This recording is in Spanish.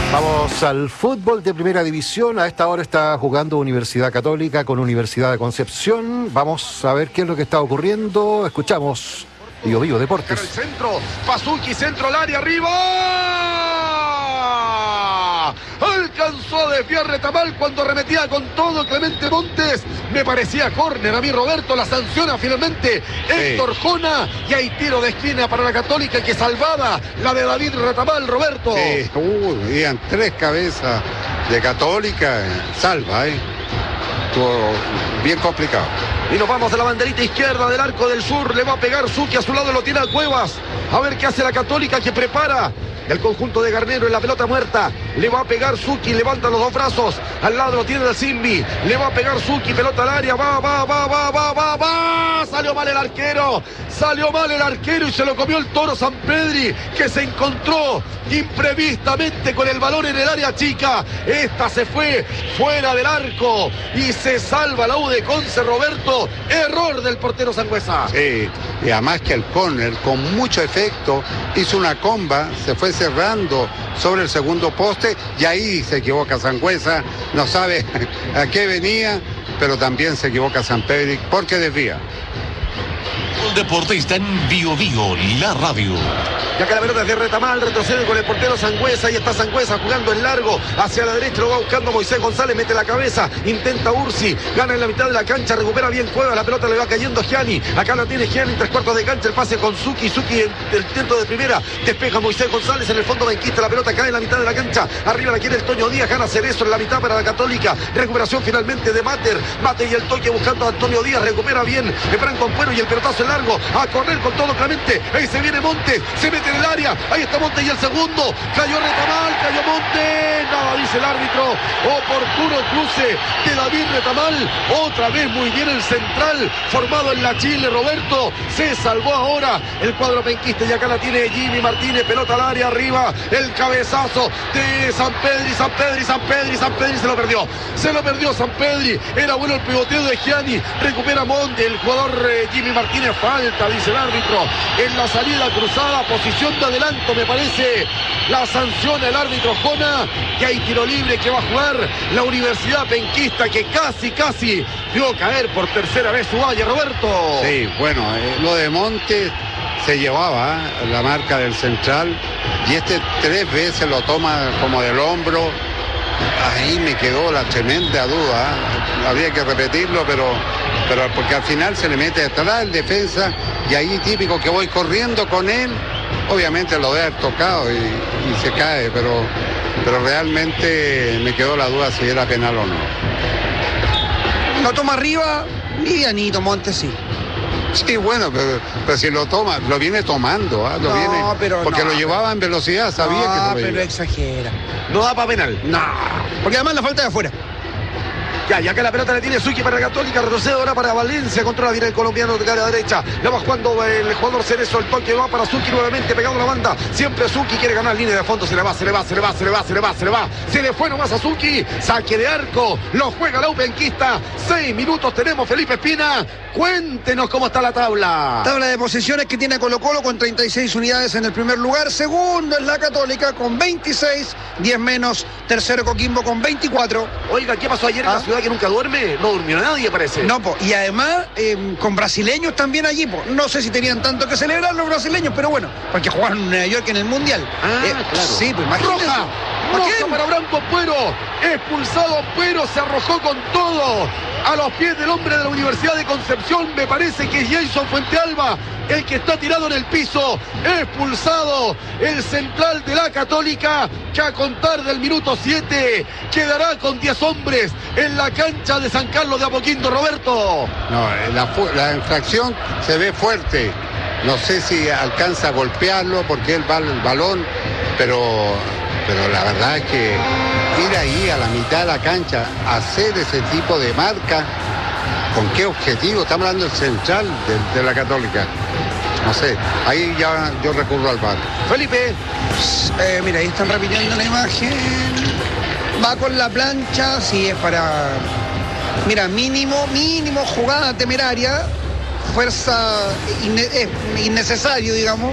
Vamos al fútbol de primera división. A esta hora está jugando Universidad Católica con Universidad de Concepción. Vamos a ver qué es lo que está ocurriendo. Escuchamos Vivo Deportes. El centro, Pasuki, centro al área, arriba. Alcanzó a desviar Retamal cuando arremetía con todo Clemente Montes. Me parecía córner a mí, Roberto. La sanciona finalmente Héctor Jona. Y hay tiro de esquina para la Católica que salvaba la de David Retamal, Roberto. Sí, iban tres cabezas de Católica. Salva, Estuvo bien complicado. Y nos vamos a la banderita izquierda del arco del sur. Le va a pegar Zucchi, a su lado lo tiene a Cuevas. A ver qué hace la Católica, que prepara el conjunto de Garnero en la pelota muerta. Le va a pegar Zucchi, levanta los dos brazos. Al lado lo tiene el Simbi. Le va a pegar Zucchi, pelota al área. Va. Salió mal el arquero. Y se lo comió el Toro Sampedri, que se encontró imprevistamente con el balón en el área chica. Esta se fue fuera del arco y se salva la U de Conce, Roberto. Error del portero Sangüesa. Sí, y además que el córner con mucho efecto hizo una comba, se fue cerrando sobre el segundo poste y ahí se equivoca Sangüesa. No sabe a qué venía, pero también se equivoca Sampedri porque desvía. El deporte está en Bio, la radio. Ya que la pelota es de Retamal, retrocede con el portero Sangüesa. Y está Sangüesa jugando en largo hacia la derecha, lo va buscando Moisés González, mete la cabeza, intenta Ursi, gana en la mitad de la cancha, recupera bien Cuevas, la pelota le va cayendo a Gianni. Acá la tiene Gianni, 3/4 de cancha, el pase con Zucchi en el intento de primera, despeja Moisés González, en el fondo benquista, la pelota cae en la mitad de la cancha, arriba la quiere el Toño Díaz, gana Cerezo en la mitad para la Católica, recuperación finalmente de Mate y el toque buscando a Antonio Díaz, recupera bien Franco Ampuero y el pelotazo en largo, a correr con todo Clemente, ahí se viene Montes, se mete en el área, ahí está Montes y el segundo, cayó Retamal, cayó Montes, nada dice el árbitro, oportuno cruce de David Retamal, otra vez muy bien el central, formado en la Chile, Roberto, se salvó ahora el cuadro penquista y acá la tiene Jimmy Martínez, pelota al área, arriba, el cabezazo de Sampedri, se lo perdió Sampedri, era bueno el pivoteo de Gianni, recupera Monte, el jugador Jimmy Martínez, falta, dice el árbitro, en la salida cruzada, posición de adelanto, me parece, la sanciona el árbitro Jona, que hay tiro libre que va a jugar la Universidad Penquista, que casi vio caer por tercera vez su valle, Roberto. Sí, bueno, lo de Montes se llevaba la marca del central y este 3 veces lo toma como del hombro. Ahí me quedó la tremenda duda, habría que repetirlo, pero porque al final se le mete atrás el defensa y ahí típico que voy corriendo con él, obviamente lo debe haber tocado y se cae, pero realmente me quedó la duda si era penal o no. Lo toma arriba, livianito Montes, sí. Sí, bueno, pero si lo toma, lo viene tomando, porque lo llevaba en velocidad, sabía que no lo pero iba. exagera. No da para penal. No, porque además la falta de afuera. Ya que la pelota le tiene Zucchi para la Católica, retrocede ahora para Valencia, controla bien el colombiano de la derecha, la va jugando el jugador Cerezo, el toque va para Zucchi nuevamente, pegado a la banda, siempre Zucchi quiere ganar línea de fondo, se le fue nomás a Zucchi, saque de arco, lo juega la Upenquista, 6 minutos tenemos, Felipe Espina, cuéntenos cómo está la tabla. Tabla de posiciones que tiene Colo-Colo con 36 unidades en el primer lugar, segundo es la Católica con 26, 10 menos, tercero Coquimbo con 24. Oiga, ¿qué pasó ayer en la ciudad que nunca duerme? No durmió nadie, parece. No, y además con brasileños también allí, no sé si tenían tanto que celebrar los brasileños, pero bueno, porque jugaron en Nueva York en el Mundial. Claro. Sí, pues imagínate. Roja para Branco Ampuero, expulsado Ampuero, se arrojó con todo a los pies del hombre de la Universidad de Concepción, me parece que es Jason Fuentealba el que está tirado en el piso, expulsado el central de la Católica, que a contar del minuto 7 quedará con 10 hombres en la cancha de San Carlos de Apoquindo, Roberto. No, la infracción se ve fuerte, no sé si alcanza a golpearlo porque él va el balón, pero la verdad es que ir ahí a la mitad de la cancha, hacer ese tipo de marca, ¿con qué objetivo? Estamos hablando del central de la Católica. No sé, ahí ya yo recurro al VAR. Felipe. Mira, ahí están repitiendo la imagen. Va con la plancha, sí, es para... Mira, mínimo jugada temeraria, fuerza innecesario, digamos.